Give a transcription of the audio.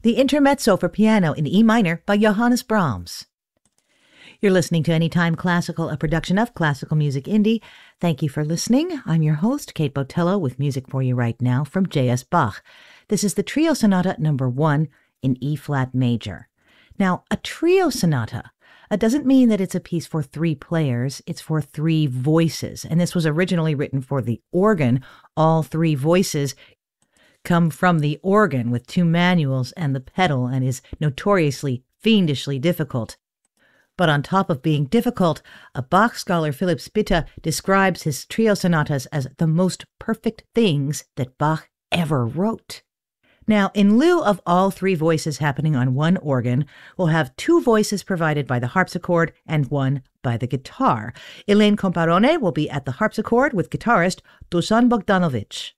the Intermezzo for piano in E minor by Johannes Brahms. You're listening to Anytime Classical, a production of Classical Music Indie. Thank you for listening. I'm your host, Kate Botello, with music for you right now from J.S. Bach. This is the Trio Sonata number 1 in E-flat major. Now, a trio sonata doesn't mean that it's a piece for 3 players. It's for 3 voices. And this was originally written for the organ. All 3 voices come from the organ with 2 manuals and the pedal, and is notoriously, fiendishly difficult. But on top of being difficult, a Bach scholar, Philipp Spitta, describes his trio sonatas as the most perfect things that Bach ever wrote. Now, in lieu of all 3 voices happening on one organ, we'll have 2 voices provided by the harpsichord and 1 by the guitar. Elaine Comparone will be at the harpsichord with guitarist Dusan Bogdanovic.